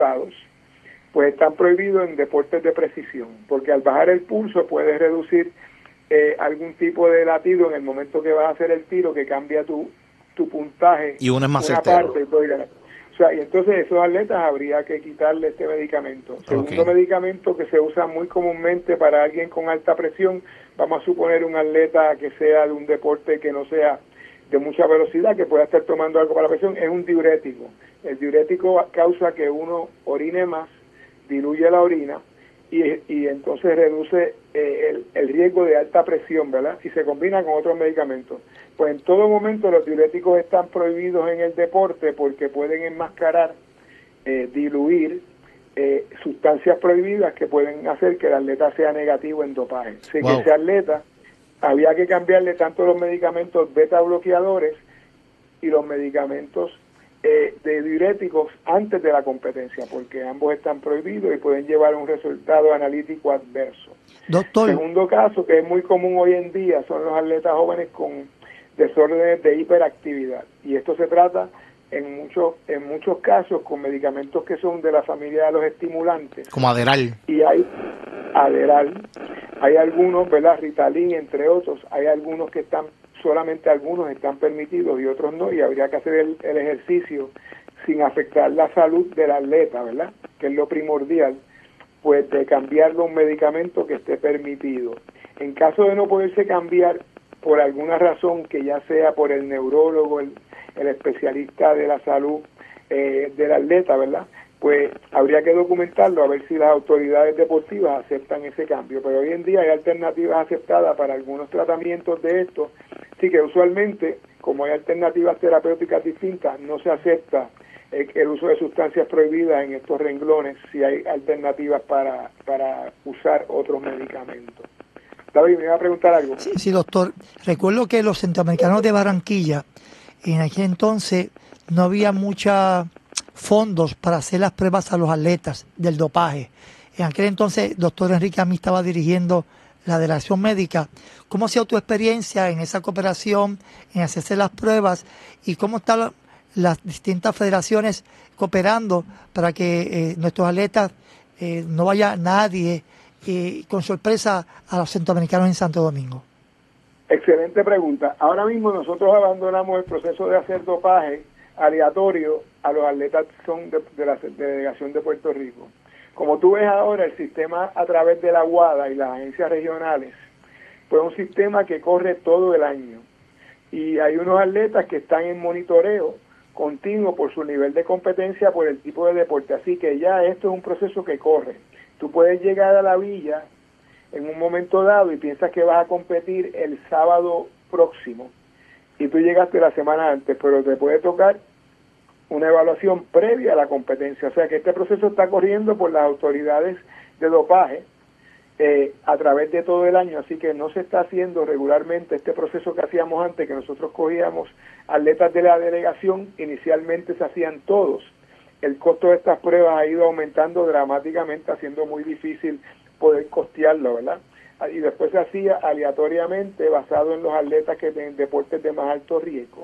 resultados, pues están prohibidos en deportes de precisión, porque al bajar el pulso puedes reducir algún tipo de latido en el momento que vas a hacer el tiro, que cambia tu puntaje, y uno es más una certero. parte, o sea, y entonces esos atletas habría que quitarle este medicamento. Segundo medicamento que se usa muy comúnmente para alguien con alta presión, vamos a suponer un atleta que sea de un deporte que no sea de mucha velocidad, que pueda estar tomando algo para la presión, es un diurético. El diurético causa que uno orine más, diluye la orina y entonces reduce el riesgo de alta presión, ¿verdad? Y se combina con otros medicamentos. Pues en todo momento los diuréticos están prohibidos en el deporte porque pueden enmascarar, diluir sustancias prohibidas que pueden hacer que el atleta sea negativo en dopaje. Así que ese atleta había que cambiarle tanto los medicamentos beta bloqueadores y los medicamentos de diuréticos antes de la competencia, porque ambos están prohibidos y pueden llevar a un resultado analítico adverso. Doctor. Segundo caso, que es muy común hoy en día, son los atletas jóvenes con desórdenes de hiperactividad, y esto se trata en muchos casos con medicamentos que son de la familia de los estimulantes, como Adderall, y hay algunos, ¿verdad? Ritalin, entre otros, hay algunos que están, solamente algunos están permitidos y otros no, y habría que hacer el ejercicio sin afectar la salud del atleta, ¿verdad? Que es lo primordial, pues de cambiarlo a un medicamento que esté permitido. En caso de no poderse cambiar por alguna razón, que ya sea por el neurólogo, el especialista de la salud del atleta, ¿verdad? Pues habría que documentarlo a ver si las autoridades deportivas aceptan ese cambio. Pero hoy en día hay alternativas aceptadas para algunos tratamientos de esto, así que usualmente, como hay alternativas terapéuticas distintas, no se acepta el uso de sustancias prohibidas en estos renglones si hay alternativas para usar otros medicamentos. David, ¿me iba a preguntar algo? Sí, doctor. Recuerdo que los centroamericanos de Barranquilla, en aquel entonces no había muchos fondos para hacer las pruebas a los atletas del dopaje. En aquel entonces, doctor Enrique Amí estaba dirigiendo la delegación médica. ¿Cómo ha sido tu experiencia en esa cooperación, en hacerse las pruebas, y cómo están las distintas federaciones cooperando para que nuestros atletas no vaya nadie con sorpresa a los centroamericanos en Santo Domingo? Excelente pregunta. Ahora mismo nosotros abandonamos el proceso de hacer dopaje aleatorio a los atletas que son de la delegación de Puerto Rico. Como tú ves ahora, el sistema a través de la UADA y las agencias regionales, pues es un sistema que corre todo el año. Y hay unos atletas que están en monitoreo continuo por su nivel de competencia, por el tipo de deporte. Así que ya esto es un proceso que corre. Tú puedes llegar a la villa en un momento dado y piensas que vas a competir el sábado próximo y tú llegaste la semana antes, pero te puede tocar una evaluación previa a la competencia. O sea que este proceso está corriendo por las autoridades de dopaje a través de todo el año, así que no se está haciendo regularmente este proceso que hacíamos antes, que nosotros cogíamos atletas de la delegación, inicialmente se hacían todos. El costo de estas pruebas ha ido aumentando dramáticamente, haciendo muy difícil poder costearlo, ¿verdad? Y después se hacía aleatoriamente basado en los atletas que tienen deportes de más alto riesgo.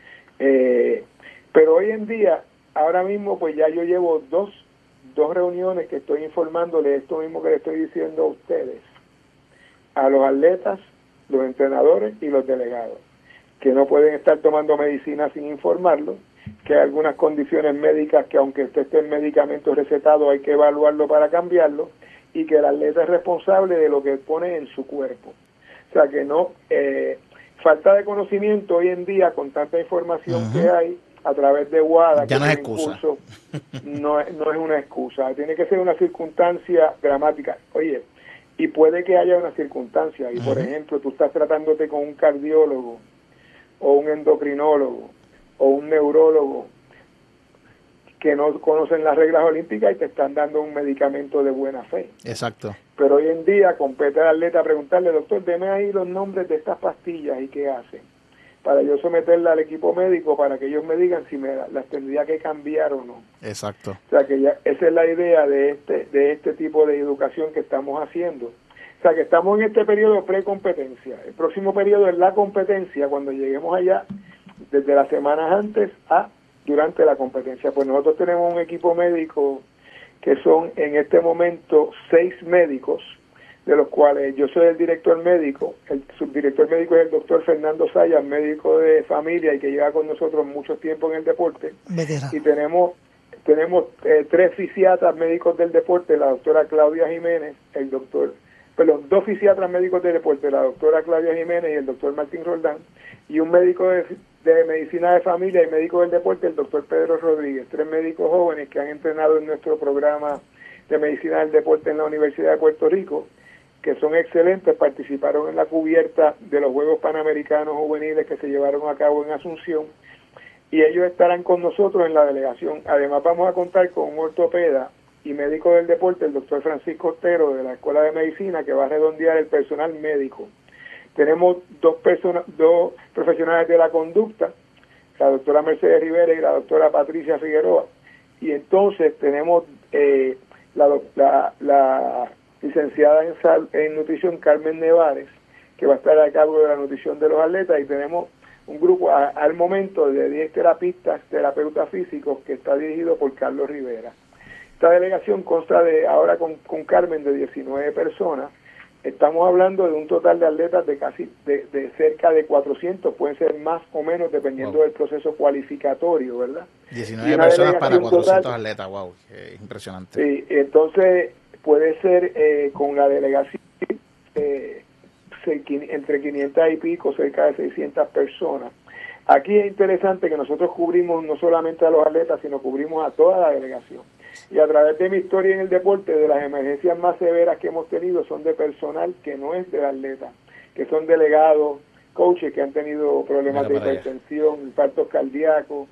Pero hoy en día, ahora mismo, pues ya yo llevo dos reuniones que estoy informándole esto mismo que le estoy diciendo a ustedes, a los atletas, los entrenadores y los delegados, que no pueden estar tomando medicina sin informarlo, que hay algunas condiciones médicas que aunque usted esté en medicamentos recetados hay que evaluarlo para cambiarlo, y que el atleta es responsable de lo que pone en su cuerpo. O sea que no, falta de conocimiento hoy en día con tanta información que hay a través de WADA, ya que no es excusa. No es una excusa, tiene que ser una circunstancia dramática. Oye, y puede que haya una circunstancia, y por ejemplo, tú estás tratándote con un cardiólogo, o un endocrinólogo, o un neurólogo, que no conocen las reglas olímpicas y te están dando un medicamento de buena fe. Exacto. Pero hoy en día compete al atleta preguntarle, doctor, deme ahí los nombres de estas pastillas y qué hacen, para yo someterla al equipo médico para que ellos me digan si las tendría que cambiar o no. Exacto. O sea que ya esa es la idea de este tipo de educación que estamos haciendo. O sea que estamos en este periodo pre-competencia. El próximo periodo es la competencia, cuando lleguemos allá, desde las semanas antes a durante la competencia. Pues nosotros tenemos un equipo médico que son en este momento 6 médicos, de los cuales yo soy el director médico. El subdirector médico es el doctor Fernando Sayas, médico de familia y que lleva con nosotros mucho tiempo en el deporte. Veterano. Y tenemos 3 fisiatras médicos del deporte, la doctora Claudia Jiménez, dos fisiatras médicos del deporte, la doctora Claudia Jiménez y el doctor Martín Roldán, y un médico de medicina de familia y médico del deporte, el doctor Pedro Rodríguez. 3 médicos jóvenes que han entrenado en nuestro programa de medicina del deporte en la Universidad de Puerto Rico, que son excelentes, participaron en la cubierta de los Juegos Panamericanos Juveniles que se llevaron a cabo en Asunción, y ellos estarán con nosotros en la delegación. Además vamos a contar con un ortopeda y médico del deporte, el doctor Francisco Otero, de la Escuela de Medicina, que va a redondear el personal médico. Tenemos dos profesionales de la conducta, la doctora Mercedes Rivera y la doctora Patricia Figueroa, y entonces tenemos la licenciada en nutrición Carmen Nevares, que va a estar a cargo de la nutrición de los atletas, y tenemos un grupo al momento de 10 terapeutas físicos, que está dirigido por Carlos Rivera. Esta delegación consta ahora con Carmen de 19 personas. Estamos hablando de un total de atletas de cerca de 400, pueden ser más o menos dependiendo del proceso cualificatorio, ¿verdad? 19 personas para 400 atletas, wow, impresionante. Sí, entonces puede ser con la delegación entre 500 y pico, cerca de 600 personas. Aquí es interesante que nosotros cubrimos no solamente a los atletas, sino cubrimos a toda la delegación. Y a través de mi historia en el deporte, de las emergencias más severas que hemos tenido son de personal que no es de atletas, que son delegados, coaches que han tenido problemas de hipertensión, infartos cardíacos,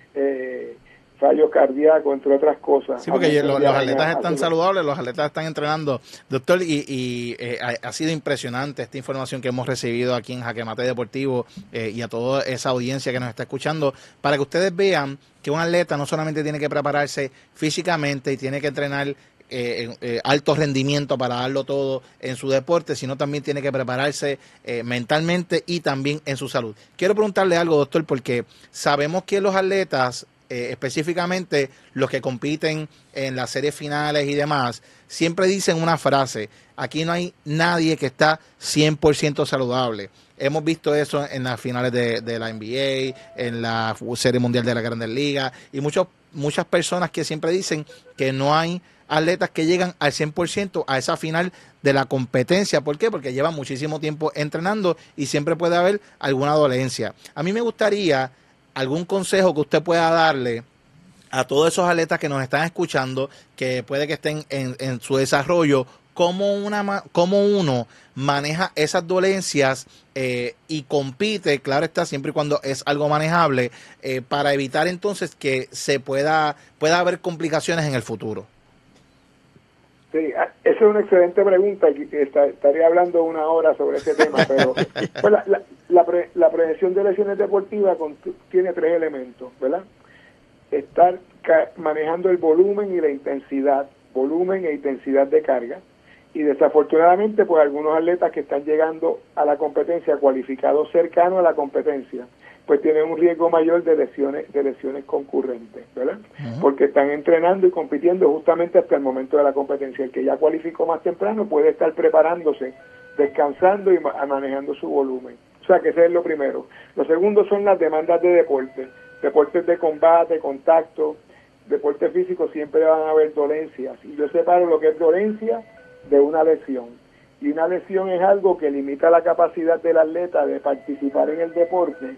fallos cardíacos, entre otras cosas. Sí, porque los atletas están saludables, los atletas están entrenando. Doctor, ha sido impresionante esta información que hemos recibido aquí en Jaque Mate Deportivo y a toda esa audiencia que nos está escuchando, para que ustedes vean que un atleta no solamente tiene que prepararse físicamente y tiene que entrenar alto rendimiento para darlo todo en su deporte, sino también tiene que prepararse mentalmente y también en su salud. Quiero preguntarle algo, doctor, porque sabemos que los atletas, específicamente los que compiten en las series finales y demás, siempre dicen una frase: aquí no hay nadie que está 100% saludable. Hemos visto eso en las finales de la NBA, en la Serie Mundial de la Grandes Ligas, y muchas personas que siempre dicen que no hay atletas que llegan al 100% a esa final de la competencia. ¿Por qué? Porque llevan muchísimo tiempo entrenando y siempre puede haber alguna dolencia. A mí me gustaría algún consejo que usted pueda darle a todos esos atletas que nos están escuchando, que puede que estén en su desarrollo, cómo uno maneja esas dolencias y compite, claro está, siempre y cuando es algo manejable, para evitar entonces que pueda haber complicaciones en el futuro. Sí, esa es una excelente pregunta y estaría hablando 1 hora sobre ese tema, pero pues la prevención de lesiones deportivas tiene 3 elementos, ¿verdad? Estar manejando el volumen y la intensidad, volumen e intensidad de carga, y desafortunadamente pues algunos atletas que están llegando a la competencia, cualificados cercanos a la competencia, pues tienen un riesgo mayor de lesiones concurrentes, ¿verdad? Porque están entrenando y compitiendo justamente hasta el momento de la competencia. El que ya cualificó más temprano puede estar preparándose, descansando y manejando su volumen. O sea que ese es lo primero. Lo segundo son las demandas de deporte. Deportes de combate, contacto, deporte físico, siempre van a haber dolencias. Y yo separo lo que es dolencia de una lesión. Y una lesión es algo que limita la capacidad del atleta de participar en el deporte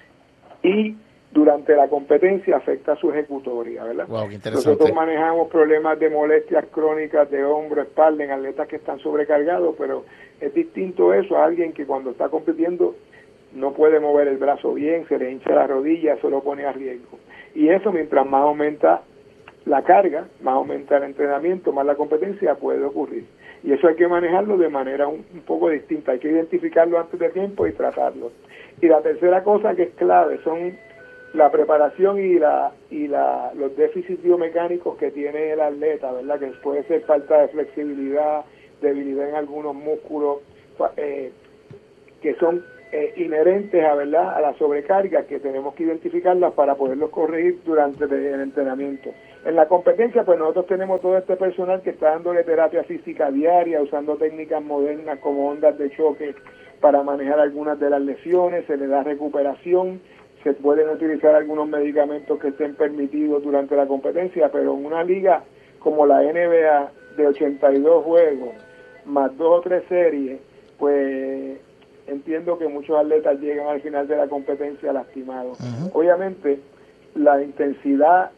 y durante la competencia afecta su ejecutoria, ¿verdad? Wow, qué interesante. Nosotros manejamos problemas de molestias crónicas de hombro, espalda en atletas que están sobrecargados, pero es distinto eso a alguien que cuando está compitiendo no puede mover el brazo bien, se le hincha la rodilla, eso lo pone a riesgo. Y eso, mientras más aumenta la carga, más aumenta el entrenamiento, más la competencia, puede ocurrir. Y eso hay que manejarlo de manera un poco distinta, hay que identificarlo antes de tiempo y tratarlo. Y la tercera cosa que es clave son la preparación y los déficits biomecánicos que tiene el atleta, ¿verdad? Que puede ser falta de flexibilidad, debilidad en algunos músculos, que son inherentes a la sobrecarga, que tenemos que identificarlas para poderlos corregir durante el entrenamiento. En la competencia, pues nosotros tenemos todo este personal que está dándole terapia física diaria, usando técnicas modernas como ondas de choque para manejar algunas de las lesiones, se le da recuperación, se pueden utilizar algunos medicamentos que estén permitidos durante la competencia, pero en una liga como la NBA de 82 juegos, más 2 o 3 series, pues entiendo que muchos atletas llegan al final de la competencia lastimados. Obviamente, la intensidad,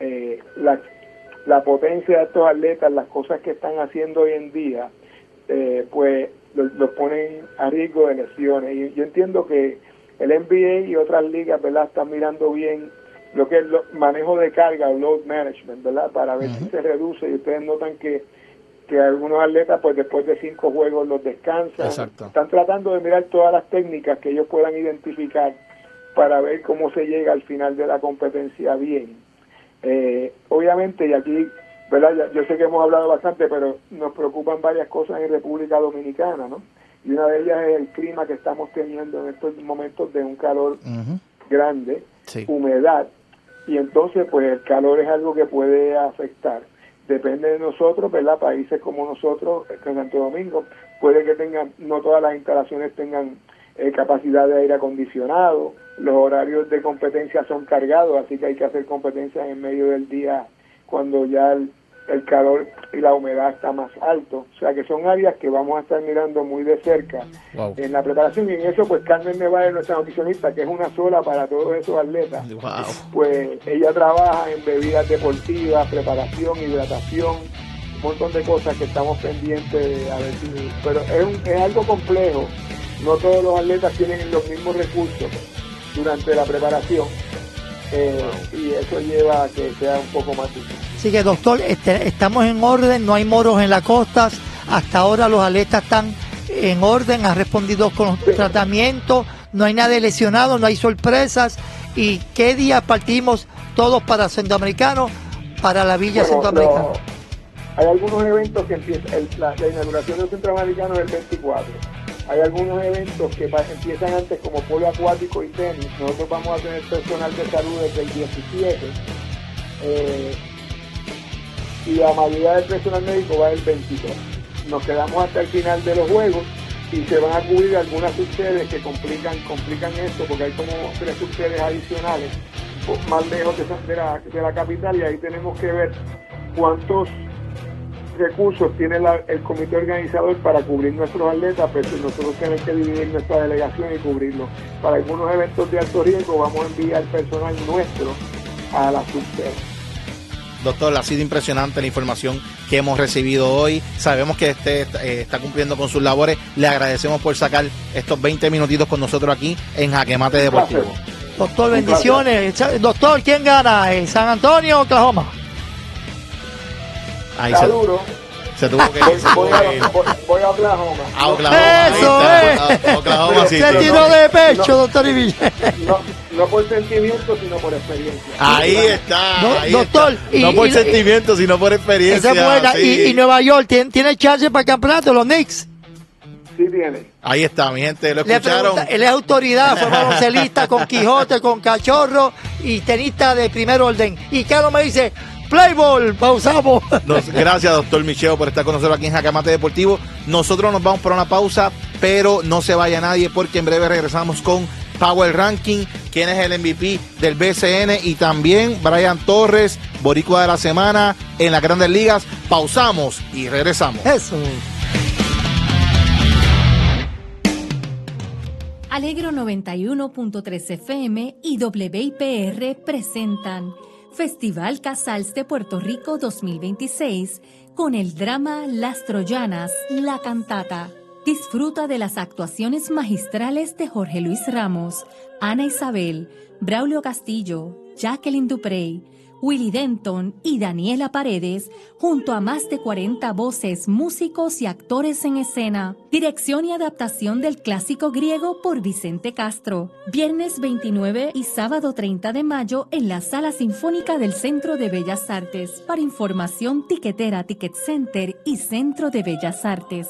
la potencia de estos atletas, las cosas que están haciendo hoy en día, pues los ponen a riesgo de lesiones. Y yo entiendo que el NBA y otras ligas, ¿verdad?, están mirando bien lo que es el manejo de carga o load management, ¿verdad?, para ver si se reduce. Y ustedes notan que algunos atletas, pues después de 5 juegos los descansan. Exacto. Están tratando de mirar todas las técnicas que ellos puedan identificar para ver cómo se llega al final de la competencia bien. Obviamente, y aquí, ¿verdad?, yo sé que hemos hablado bastante, pero nos preocupan varias cosas en República Dominicana, ¿no? Y una de ellas es el clima que estamos teniendo en estos momentos de un calor grande, humedad, y entonces pues el calor es algo que puede afectar. Depende de nosotros, ¿verdad? Países como nosotros, en Santo Domingo, puede que tengan, no todas las instalaciones tengan capacidad de aire acondicionado, los horarios de competencia son cargados, así que hay que hacer competencias en medio del día cuando ya el calor y la humedad está más alto. O sea que son áreas que vamos a estar mirando muy de cerca en la preparación, y en eso pues Carmen Nevares, nuestra nutricionista, que es una sola para todos esos atletas, pues ella trabaja en bebidas deportivas, preparación, hidratación, un montón de cosas que estamos pendientes de a ver si, pero es algo complejo. No todos los atletas tienen los mismos recursos durante la preparación, y eso lleva a que sea un poco más difícil. Así que, doctor, estamos en orden, no hay moros en las costas. Hasta ahora los atletas están en orden, han respondido con los tratamientos, no hay nadie lesionado, no hay sorpresas. ¿Y qué día partimos todos para Centroamericano, para la Villa Centroamericana? Hay algunos eventos que empiezan, la inauguración del Centroamericano es el 24. Hay algunos eventos que empiezan antes, como polo acuático y tenis. Nosotros vamos a tener personal de salud desde el 17. Y la mayoría del personal médico va el 22. Nos quedamos hasta el final de los juegos y se van a cubrir algunas subsedes que complican esto, porque hay como 3 subsedes adicionales más lejos de la capital, y ahí tenemos que ver cuántos recursos tiene el comité organizador para cubrir nuestros atletas, pero nosotros tenemos que dividir nuestra delegación y cubrirlo. Para algunos eventos de alto riesgo vamos a enviar personal nuestro a la subsede. Doctor, ha sido impresionante la información que hemos recibido hoy. Sabemos que está cumpliendo con sus labores. Le agradecemos por sacar estos 20 minutitos con nosotros aquí en Jaque Mate Deportivo. Doctor, bendiciones. Doctor, ¿quién gana? ¿San Antonio o Oklahoma? Ahí está duro. Se tuvo que ir. Voy a Oklahoma. A Oklahoma. Eso es. Oklahoma City. Se tiró de pecho, doctor Iville. No por sentimiento, sino por experiencia. Ahí está. Ahí doctor. Está. No por sentimiento, sino por experiencia. Esa es buena. Sí. Y Nueva York, ¿tiene chance para el campeonato, los Knicks? Sí tiene. Ahí está, mi gente, lo escucharon. Él es autoridad, fue baloncelista con Quijote, con Cachorro y tenista de primer orden. Y Carlos me dice, play ball, pausamos. Gracias, doctor Micheo, por estar con nosotros aquí en Jaque Mate Deportivo. Nosotros nos vamos para una pausa, pero no se vaya nadie, porque en breve regresamos con Power Ranking, quién es el MVP del BCN, y también Brian Torres, boricua de la semana en las Grandes Ligas. Pausamos y regresamos. Eso. Alegro 91.3 FM y WIPR presentan Festival Casals de Puerto Rico 2026 con el drama Las Troyanas, la cantata. Disfruta de las actuaciones magistrales de Jorge Luis Ramos, Ana Isabel, Braulio Castillo, Jacqueline Duprey, Willy Denton y Daniela Paredes, junto a más de 40 voces, músicos y actores en escena. Dirección y adaptación del clásico griego por Vicente Castro. Viernes 29 y sábado 30 de mayo en la Sala Sinfónica del Centro de Bellas Artes. Para información, tiquetera, Ticket Center y Centro de Bellas Artes.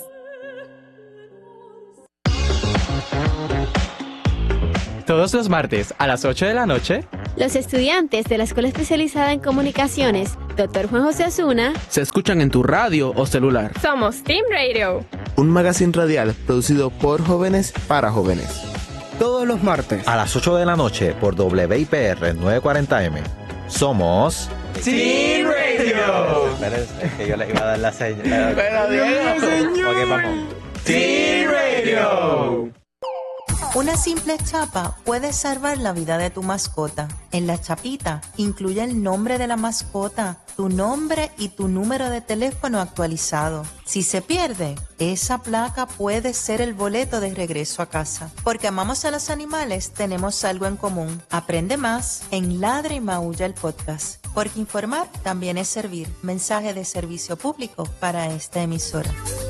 Todos los martes a las 8 de la noche, los estudiantes de la Escuela Especializada en Comunicaciones Dr. Juan José Asuna se escuchan en tu radio o celular. Somos Team Radio, un magazine radial producido por jóvenes para jóvenes. Todos los martes a las 8 de la noche por WIPR 940M. Somos Team Radio. Espérense, que yo les iba a dar la señal. Pero Diego, ok, vamos. Team Radio. Una simple chapa puede salvar la vida de tu mascota. En la chapita incluye el nombre de la mascota, tu nombre y tu número de teléfono actualizado. Si se pierde, esa placa puede ser el boleto de regreso a casa. Porque amamos a los animales, tenemos algo en común. Aprende más en Ladra y Maulla el podcast. Porque informar también es servir. Mensaje de servicio público para esta emisora.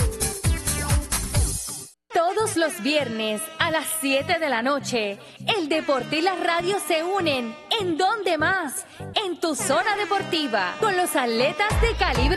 Todos los viernes a las 7 de la noche, el deporte y la radio se unen. ¿En dónde más? En tu zona deportiva, con los atletas de calibre